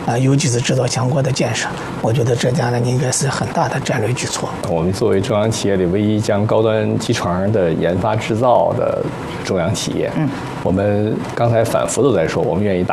尤其是制造强国的建设，我觉得这将来应该是很大的战略举措。 我们作为中央企业里唯一将高端机床的研发制造的中央企业，我们刚才反复都在说，我们愿意